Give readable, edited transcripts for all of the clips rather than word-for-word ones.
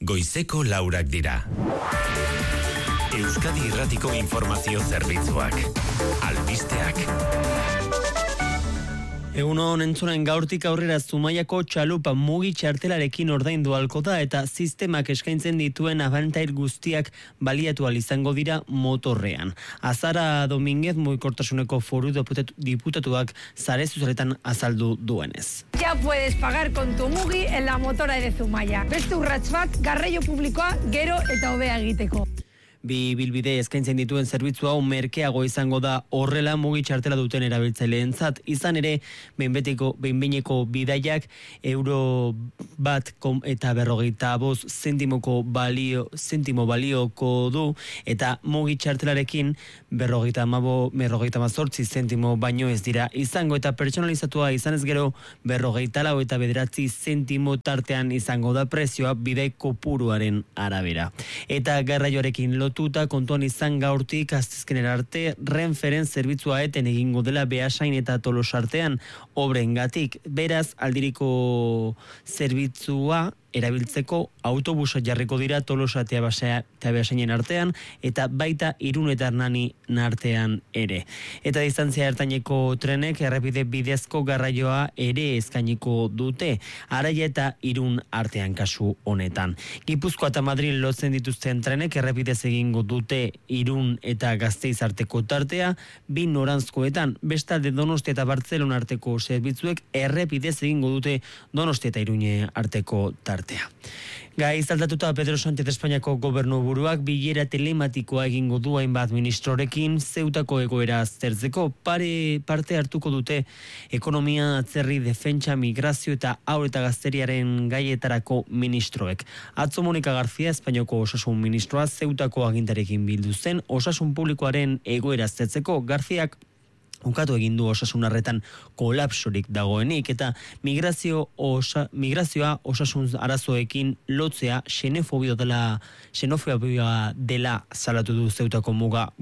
Goizeko 4 dira. Euskadi Irratiko informazio zerbitzuak. Albisteak. Egunon entzunen, gaurtik aurrera Zumaiako txalupa mugi txartelarekin ordaindu ahalko da eta sistemak eskaintzen dituen abantail guztiak baliatu ahal izango dira motorrean. Azara Dominguez mugikortasuneko foru diputatuak sare sozialetan azaldu duenez. Ya puedes pagar con tu mugi en la motora de Zumaia. Beste urrats bat garraio publikoa gero eta hobea egiteko. Bi bilbide eskaintzen dituen zerbitzu hau merkeago izango da horrela mugi txartela duten erabiltzaileentzat. Izan ere, behinbeineko bidaiak euro bat eta 45 zentimo balioko du eta mugi txartelarekin 58 zentimo baino ez dira izango eta pertsonalizatua izanez gero 44 eta 9 zentimo tartean izango da prezioa bidai kopuruaren arabera. Eta garraioarekin lotuta kontuan izan gaurtik asteazkenera arte Renferen zerbitzua eten egingo dela Beasain eta Tolosa artean obrengatik. Beraz, aldiriko zerbitzua erabiltzeko autobusa jarriko dira Tolosa eta Beasainen artean eta baita Irun eta Hernani artean ere. Eta distantzia ertaineko trenek errepide bidezko garraioa ere eskainiko dute, Araia eta Irun artean kasu honetan. Gipuzkoa eta Madrid lotzen dituzten trenek errepidez egingo dute Irun eta Gasteiz arteko tartea, bi noranzkoetan, bestalde Donostia eta Bartzelona arteko zerbitzuek errepidez egingo dute Donostia eta Iruñe arteko tartea. Gaiz aldatuta Pedro Sánchez Espainiako gobernuburuak bilera telematikoa egingo du hainbat ministrorekin Zeutako egoera aztertzeko parte hartuko dute ekonomia, atzerri, defentsa, migrazio eta haur eta gazteriaren gaietarako ministroek. Atzo Monika García Espainiako osasun ministroa Zeutako agintarekin bildu zen osasun publikoaren egoera aztertzeko. Garziak ukatu egin du osasun arretan kolapsorik dagoenik eta migrazioa osasun arazoekin lotzea xenofobia dela salatu du Zeutako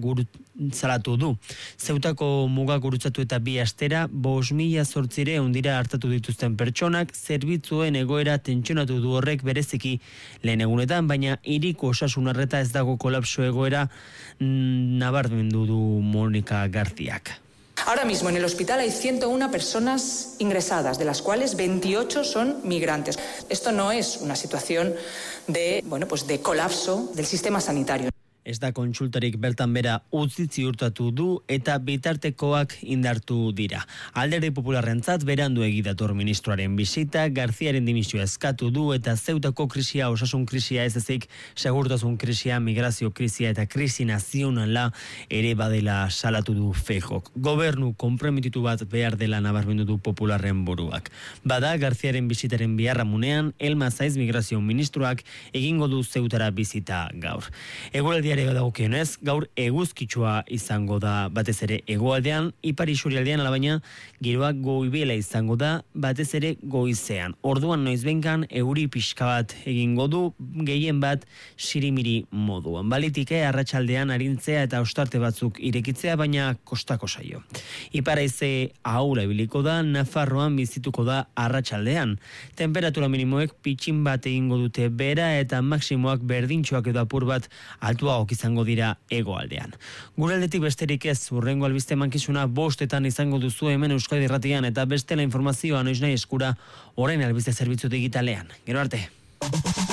Zeutako muga gurutzatu eta 2 astera 5.800 dira hartatu dituzten pertsonak, zerbitzuen egoera tentsionatu du horrek bereziki lehen egunetan, baina hiriko osasun arreta ez dago kolapso egoera nabarmendu du Monika Garziak. Ahora mismo en el hospital hay 101 personas ingresadas, de las cuales 28 son migrantes. Esto no es una situación de colapso del sistema sanitario. Ez da kontsultarik bertan bera utzi ziurtatu du eta bitartekoak indartu dira. Alderdi Popularrentzat berandu dator ministroaren bisita, Garziaren dimisioa eskatu du eta Zeutako krisia, osasun krisia ez ezik, segurtasun krisia, migrazio krisia eta krisi nazionala ere badela salatu du Feijok. Gobernu konprometitu bat behar dela nabarmendu du Popularren buruak. Bada, Garziaren bisitaren biharramunean, Elma Saiz migrazio ministroak egingo du Zeutara bisita gaur. Eguraldiare dagokionez, gaur eguzkitsua izango da batez ere hegoaldean, ipar isurialdean alabaina giroak goibela izango da batez ere goizean. Orduan noizbenkan euri pixka bat egingo du, gehien bat sirimiri moduan. Balitike arratsaldean arintzea eta ostarte batzuk irekitzea, baina kostako saio. Ipar haize ahula ibiliko da, Nafarroan bizituko da arratsaldean. Temperatura minimoek pitxin bat egingo dute bera eta maksimoak berdintxoak edo apur bat altuago izango dira hegoaldean. Gure aldetik besterik ez, hurrengo albiste mankizuna 5:00 izango duzu hemen Euskadi Irratian eta bestela informazioa noiznahi eskura orain albiste zerbitzu digitalean. Gero arte.